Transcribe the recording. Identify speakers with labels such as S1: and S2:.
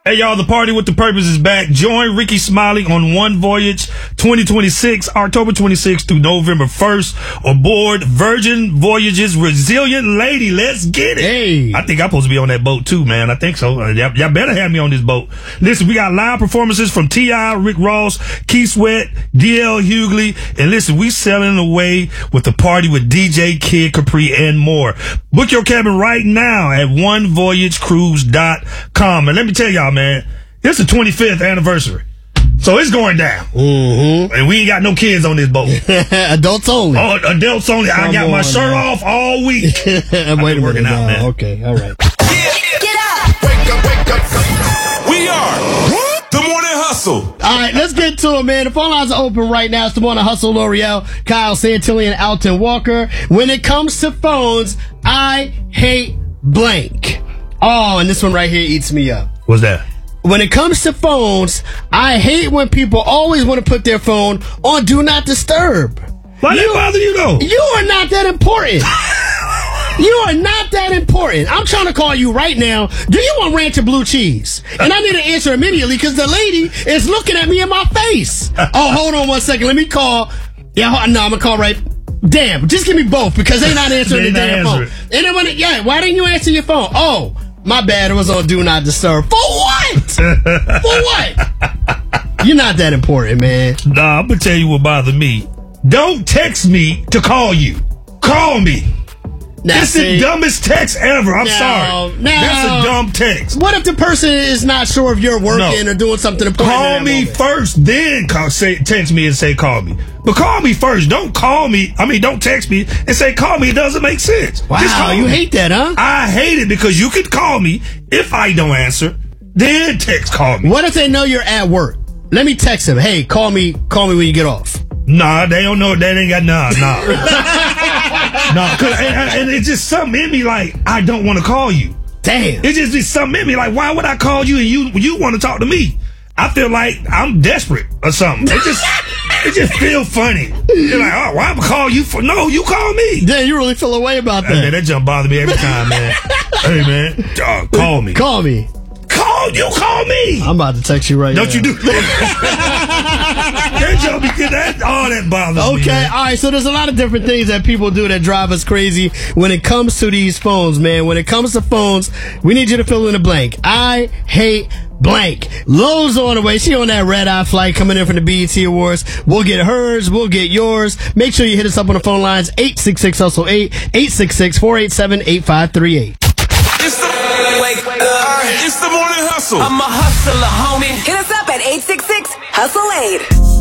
S1: Hey, y'all, the Party with the Purpose is back. Join Ricky Smiley on One Voyage 2026, October 26th through November 1st, aboard Virgin Voyages Resilient Lady. Let's get it.
S2: Hey.
S1: I think I'm supposed to be on that boat too, man. I think so. Y'all better have me on this boat. Listen, we got live performances from T.I., Rick Ross, Keith Sweat, D.L. Hughley. And listen, we sailing away with the party with DJ Kid Capri and more. Book your cabin right now at onevoyagecruise.com. And let me tell y'all, man, it's the 25th anniversary. So it's going down.
S2: Mm-hmm.
S1: And we ain't got no kids on this boat.
S2: Adults only.
S1: Oh, adults only. I got my shirt off all week.
S2: Wait a minute,
S1: working out, man.
S2: Okay, all right.
S3: Get up! Wake up, wake up. We are the Morning Hustle.
S2: All right, let's get to it, man. The phone lines are open right now. It's the Morning Hustle, L'Oreal, Kyle Santilli, and Alton Walker. When it comes to phones, I hate blank. Oh, and this one right here eats me up.
S1: What's that?
S2: When it comes to phones, I hate when people always want to put their phone on Do Not Disturb.
S1: Why that bother you, though?
S2: You are not that important. You are not that important. I'm trying to call you right now. Do you want ranch or blue cheese? And I need an answer immediately because the lady is looking at me in my face. Oh, hold on one second. Let me call. Yeah, no, I'm going to call right. Damn, just give me both because they not answering the damn phone. And then why didn't you answer your phone? Oh, my bad. It was on Do Not Disturb. For what? For what? You're not that important, man.
S1: Nah, I'm going to tell you what bothers me. Don't text me to call you. Call me.
S2: Now,
S1: It's the dumbest text ever. I'm sorry. That's a dumb text.
S2: What if the person is not sure if you're working or doing something important?
S1: Call me first, then text me and say call me. But call me first. Don't text me and say call me. It doesn't make sense.
S2: Wow, you hate that, huh?
S1: I hate it because you could call me if I don't answer, then call me.
S2: What if they know you're at work? Let me text them. Hey, call me when you get off.
S1: Nah, they don't know. They ain't got nah. No, and it's just something in me like, I don't want to call you.
S2: Damn.
S1: It's just something in me like, why would I call you and you want to talk to me? I feel like I'm desperate or something. It just feel funny. You're like, oh, why would I call you for? No, you call me.
S2: Damn, you really feel a way about that.
S1: Hey, man, that jump bothers me every time, man. Hey, man, call me.
S2: Call me.
S1: You call me.
S2: I'm about to text you right now.
S1: Don't you do that? That bothers me.
S2: Okay, all right, so there's a lot of different things that people do that drive us crazy when it comes to these phones, man. When it comes to phones, we need you to fill in a blank. I hate blank. Lowe's on the way. She on that red-eye flight coming in from the BET Awards. We'll get hers. We'll get yours. Make sure you hit us up on the phone lines, 866-HUSTLE-8, 866-487-8538.
S3: It's the Morning Hustle.
S4: I'm a hustler, homie. Hit us up at 866-HUSTLE-8.